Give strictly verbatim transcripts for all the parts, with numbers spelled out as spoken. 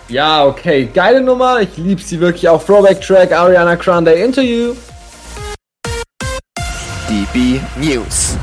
Ja, okay, geile Nummer. Ich liebe sie wirklich. Auch Throwback-Track, Ariana Grande, Into You. D B News.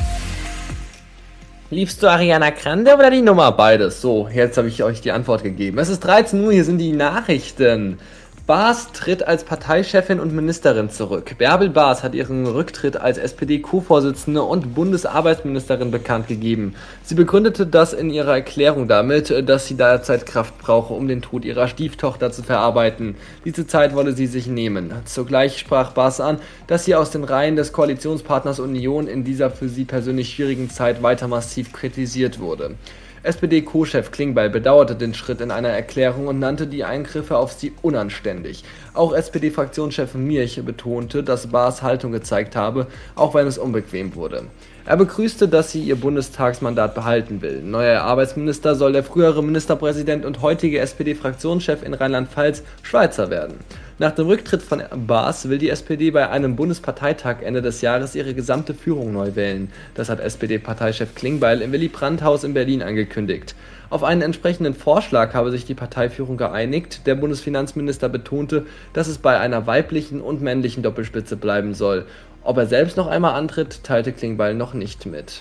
Liebst du Ariana Grande oder die Nummer? Beides. So, jetzt habe ich euch die Antwort gegeben. Es ist dreizehn Uhr, hier sind die Nachrichten. Baas tritt als Parteichefin und Ministerin zurück. Bärbel Baas hat ihren Rücktritt als S P D-Co-Vorsitzende und Bundesarbeitsministerin bekannt gegeben. Sie begründete das in ihrer Erklärung damit, dass sie derzeit Kraft brauche, um den Tod ihrer Stieftochter zu verarbeiten. Diese Zeit wolle sie sich nehmen. Zugleich sprach Baas an, dass sie aus den Reihen des Koalitionspartners Union in dieser für sie persönlich schwierigen Zeit weiter massiv kritisiert wurde. S P D-Co-Chef Klingbeil bedauerte den Schritt in einer Erklärung und nannte die Eingriffe auf sie unanständig. Auch S P D-Fraktionschef Mierch betonte, dass Baas Haltung gezeigt habe, auch wenn es unbequem wurde. Er begrüßte, dass sie ihr Bundestagsmandat behalten will. Neuer Arbeitsminister soll der frühere Ministerpräsident und heutige S P D-Fraktionschef in Rheinland-Pfalz Schweizer werden. Nach dem Rücktritt von Baas will die S P D bei einem Bundesparteitag Ende des Jahres ihre gesamte Führung neu wählen. Das hat S P D-Parteichef Klingbeil im Willy-Brandt-Haus in Berlin angekündigt. Auf einen entsprechenden Vorschlag habe sich die Parteiführung geeinigt. Der Bundesfinanzminister betonte, dass es bei einer weiblichen und männlichen Doppelspitze bleiben soll. Ob er selbst noch einmal antritt, teilte Klingbeil noch nicht mit.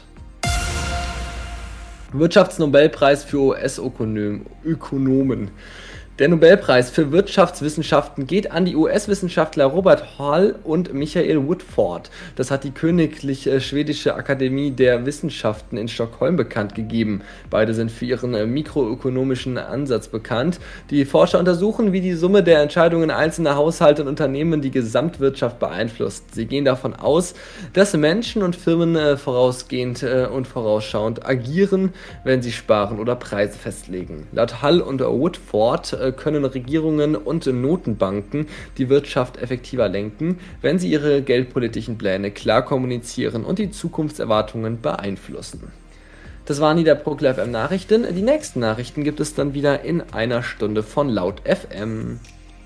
Wirtschaftsnobelpreis für U S-Ökonomen. Der Nobelpreis für Wirtschaftswissenschaften geht an die U S-Wissenschaftler Robert Hall und Michael Woodford. Das hat die Königliche Schwedische Akademie der Wissenschaften in Stockholm bekannt gegeben. Beide sind für ihren mikroökonomischen Ansatz bekannt. Die Forscher untersuchen, wie die Summe der Entscheidungen einzelner Haushalte und Unternehmen die Gesamtwirtschaft beeinflusst. Sie gehen davon aus, dass Menschen und Firmen vorausgehend und vorausschauend agieren, wenn sie sparen oder Preise festlegen. Laut Hall und Woodford können Regierungen und Notenbanken die Wirtschaft effektiver lenken, wenn sie ihre geldpolitischen Pläne klar kommunizieren und die Zukunftserwartungen beeinflussen. Das waren die der ProKlar F M Nachrichten. Die nächsten Nachrichten gibt es dann wieder in einer Stunde von Laut F M.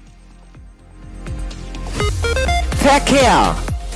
Verkehr.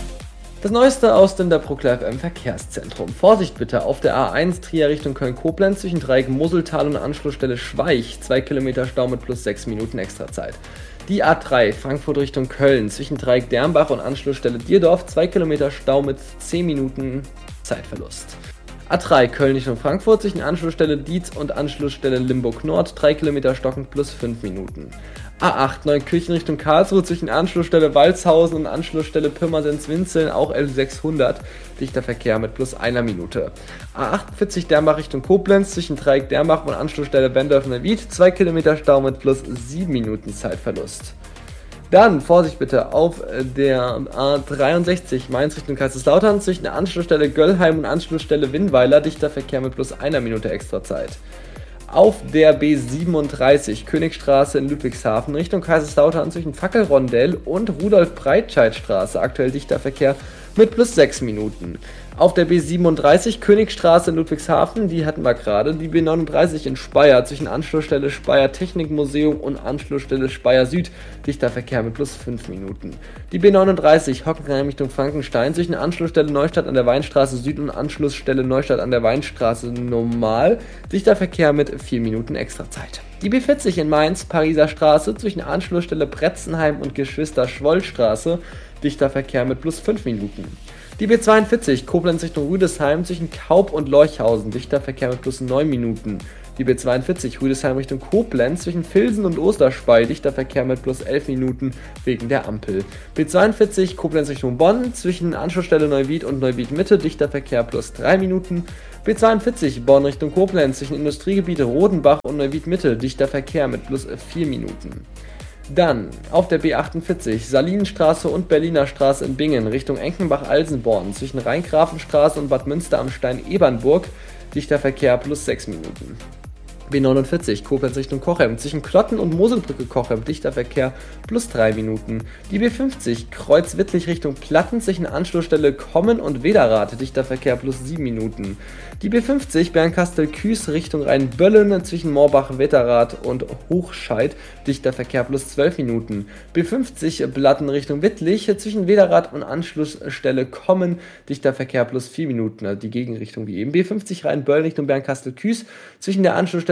Das Neueste aus dem der ProKlar F M Verkehrszentrum. Vorsicht bitte auf der A eins Trier Richtung Köln-Koblenz zwischen Dreieck Moseltal und Anschlussstelle Schweich. zwei Kilometer Stau mit plus sechs Minuten Extrazeit. Die A drei Frankfurt Richtung Köln zwischen Dreieck Dernbach und Anschlussstelle Dierdorf. zwei Kilometer Stau mit zehn Minuten Zeitverlust. A drei Köln Richtung Frankfurt zwischen Anschlussstelle Dietz und Anschlussstelle Limburg Nord. drei Kilometer stockend plus fünf Minuten. A acht Neukirchen Richtung Karlsruhe zwischen Anschlussstelle Walzhausen und Anschlussstelle Pirmasens-Winzeln, auch L sechshundert, dichter Verkehr mit plus einer Minute. A achtundvierzig Dernbach Richtung Koblenz zwischen Dreieck Dernbach und Anschlussstelle Wendorf-Neuwied, zwei Kilometer Stau mit plus sieben Minuten Zeitverlust. Dann, Vorsicht bitte, auf der A dreiundsechzig Mainz Richtung Kaiserslautern zwischen der Anschlussstelle Göllheim und Anschlussstelle Winnweiler, dichter Verkehr mit plus einer Minute extra Zeit. Auf der B siebenunddreißig Königstraße in Ludwigshafen Richtung Kaiserslautern zwischen Fackelrondell und Rudolf-Breitscheid-Straße, aktuell dichter Verkehr mit plus sechs Minuten. Auf der B siebenunddreißig Königstraße in Ludwigshafen, die hatten wir gerade, die B neununddreißig in Speyer zwischen Anschlussstelle Speyer Technikmuseum und Anschlussstelle Speyer Süd, dichter Verkehr mit plus fünf Minuten. Die B neununddreißig Hockenheim Richtung Frankenstein zwischen Anschlussstelle Neustadt an der Weinstraße Süd und Anschlussstelle Neustadt an der Weinstraße normal, dichter Verkehr mit vier Minuten Extrazeit. Die B vierzig in Mainz, Pariser Straße zwischen Anschlussstelle Bretzenheim und Geschwister-Schwoll-Straße, dichter Verkehr mit plus fünf Minuten. Die B zweiundvierzig Koblenz Richtung Rüdesheim zwischen Kaub und Lorchhausen, dichter Verkehr mit plus neun Minuten. Die B zweiundvierzig Rüdesheim Richtung Koblenz zwischen Vilsen und Osterspey, dichter Verkehr mit plus elf Minuten wegen der Ampel. B zweiundvierzig Koblenz Richtung Bonn zwischen Anschlussstelle Neuwied und Neuwied Mitte, dichter Verkehr plus drei Minuten. B zweiundvierzig Bonn Richtung Koblenz zwischen Industriegebiete Rodenbach und Neuwied Mitte, dichter Verkehr mit plus vier Minuten. Dann auf der B achtundvierzig Salinenstraße und Berliner Straße in Bingen Richtung Enkenbach-Alsenborn zwischen Rheingrafenstraße und Bad Münster am Stein-Ebernburg, dichter Verkehr plus sechs Minuten. B neunundvierzig Koblenz Richtung Cochem zwischen Klotten und Moselbrücke Cochem, dichter Verkehr plus drei Minuten. Die B fünfzig Kreuz Wittlich Richtung Platten zwischen Anschlussstelle Kommen und Wederath, dichter Verkehr plus sieben Minuten. Die B fünfzig Bernkastel-Kues Richtung Rheinböllen zwischen Morbach-Weterath und Hochscheid, dichter Verkehr plus zwölf Minuten. B fünfzig Blatten Richtung Wittlich zwischen Wederath und Anschlussstelle Kommen, dichter Verkehr plus vier Minuten, also die Gegenrichtung wie eben. B fünfzig Rheinböllen Richtung Bernkastel-Kues zwischen der Anschlussstelle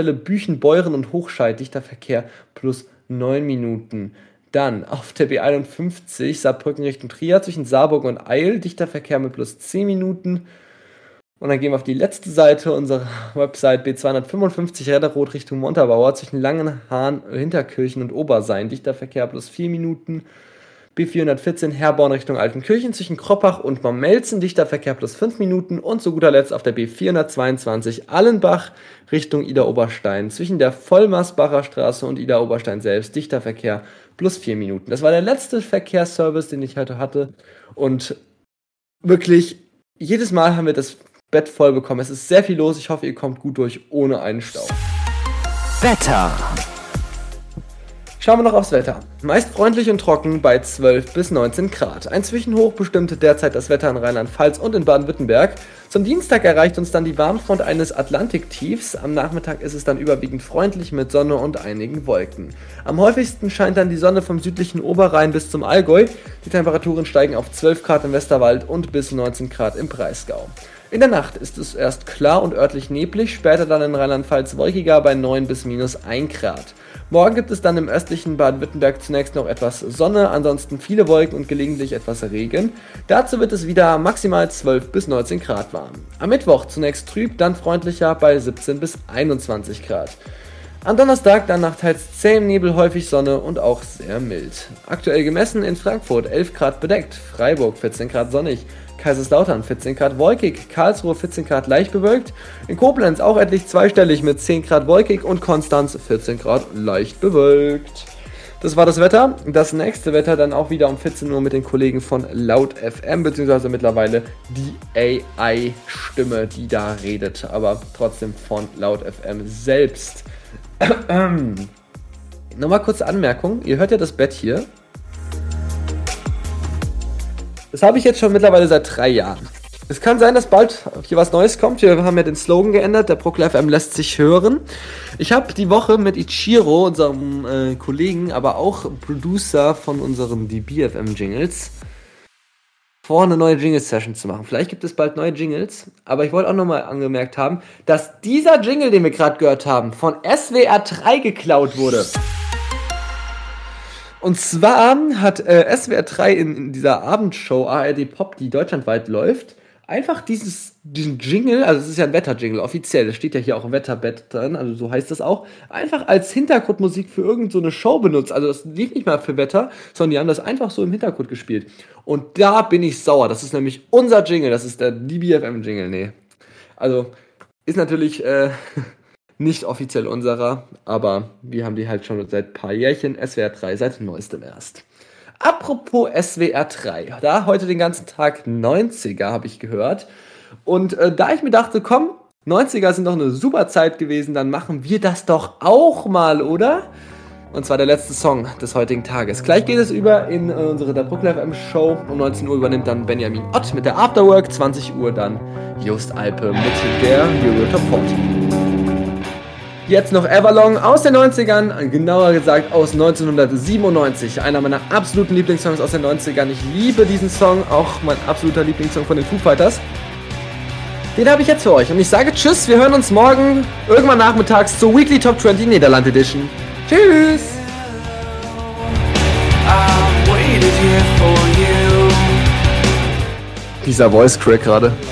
Stelle Büchen-Beuren und Hochscheid, dichter Verkehr plus neun Minuten. Dann auf der B einundfünfzig Saarbrücken Richtung Trier zwischen Saarburg und Eil, dichter Verkehr mit plus zehn Minuten. Und dann gehen wir auf die letzte Seite unserer Website B zweihundertfünfundfünfzig Redderroth Richtung Montabaur zwischen Langenhahn, Hinterkirchen und Obersein, dichter Verkehr plus vier Minuten. B vierhundertvierzehn Herborn Richtung Altenkirchen zwischen Kroppach und Momelzen, dichter Verkehr plus fünf Minuten. Und zu guter Letzt auf der B vierhundertzweiundzwanzig Allenbach Richtung Ida-Oberstein zwischen der Vollmersbacher Straße und Ida-Oberstein selbst, dichter Verkehr plus vier Minuten. Das war der letzte Verkehrsservice, den ich heute hatte. Und wirklich, jedes Mal haben wir das Bett voll bekommen. Es ist sehr viel los. Ich hoffe, ihr kommt gut durch, ohne einen Stau. Wetter. Schauen wir noch aufs Wetter. Meist freundlich und trocken bei zwölf bis neunzehn Grad. Ein Zwischenhoch bestimmt derzeit das Wetter in Rheinland-Pfalz und in Baden-Württemberg. Zum Dienstag erreicht uns dann die Warmfront eines Atlantiktiefs. Am Nachmittag ist es dann überwiegend freundlich mit Sonne und einigen Wolken. Am häufigsten scheint dann die Sonne vom südlichen Oberrhein bis zum Allgäu. Die Temperaturen steigen auf zwölf Grad im Westerwald und bis neunzehn Grad im Breisgau. In der Nacht ist es erst klar und örtlich neblig, später dann in Rheinland-Pfalz wolkiger bei neun bis minus ein Grad. Morgen gibt es dann im östlichen Baden-Württemberg zunächst noch etwas Sonne, ansonsten viele Wolken und gelegentlich etwas Regen. Dazu wird es wieder maximal zwölf bis neunzehn Grad warm. Am Mittwoch zunächst trüb, dann freundlicher bei siebzehn bis einundzwanzig Grad. Am Donnerstag dann nach teils zähem Nebel häufig Sonne und auch sehr mild. Aktuell gemessen in Frankfurt elf Grad bedeckt, Freiburg vierzehn Grad sonnig, Kaiserslautern vierzehn Grad wolkig, Karlsruhe vierzehn Grad leicht bewölkt, in Koblenz auch etlich zweistellig mit zehn Grad wolkig und Konstanz vierzehn Grad leicht bewölkt. Das war das Wetter. Das nächste Wetter dann auch wieder um vierzehn Uhr mit den Kollegen von Laut F M, beziehungsweise mittlerweile die A I-Stimme, die da redet, aber trotzdem von Laut F M selbst. Nochmal kurze Anmerkung, ihr hört ja das Bett hier. Das habe ich jetzt schon mittlerweile seit drei Jahren. Es kann sein, dass bald hier was Neues kommt. Wir haben ja den Slogan geändert. Der Proclaim F M lässt sich hören. Ich habe die Woche mit Ichiro, unserem äh, Kollegen, aber auch Producer von unseren D B F M-Jingles, vor, eine neue Jingle-Session zu machen. Vielleicht gibt es bald neue Jingles. Aber ich wollte auch nochmal angemerkt haben, dass dieser Jingle, den wir gerade gehört haben, von S W R drei geklaut wurde. Und zwar hat äh, S W R drei in, in dieser Abendshow A R D Pop, die deutschlandweit läuft, einfach dieses, diesen Jingle, also es ist ja ein Wetterjingle, offiziell, das steht ja hier auch im Wetterbett drin, also so heißt das auch, einfach als Hintergrundmusik für irgendeine so eine Show benutzt. Also das lief nicht mal für Wetter, sondern die haben das einfach so im Hintergrund gespielt. Und da bin ich sauer. Das ist nämlich unser Jingle, das ist der D B F M-Jingle, nee. Also ist natürlich äh, nicht offiziell unserer, aber wir haben die halt schon seit ein paar Jährchen, S W R drei seit neuestem erst. Apropos S W R drei, da heute den ganzen Tag neunziger, habe ich gehört. Und äh, da ich mir dachte, komm, neunziger sind doch eine super Zeit gewesen, dann machen wir das doch auch mal, oder? Und zwar der letzte Song des heutigen Tages. Gleich geht es über in äh, unsere Der Proclaim F M Show. Um neunzehn Uhr übernimmt dann Benjamin Ott mit der Afterwork. zwanzig Uhr dann Just Alpe mit der Euro Top vierzig. Jetzt noch Everlong aus den neunzigern, genauer gesagt aus neunzehnhundertsiebenundneunzig. Einer meiner absoluten Lieblingssongs aus den neunzigern. Ich liebe diesen Song, auch mein absoluter Lieblingssong von den Foo Fighters. Den habe ich jetzt für euch und ich sage Tschüss, wir hören uns morgen irgendwann nachmittags zur Weekly Top zwanzig Nederland Edition. Tschüss! Dieser Voice Crack gerade.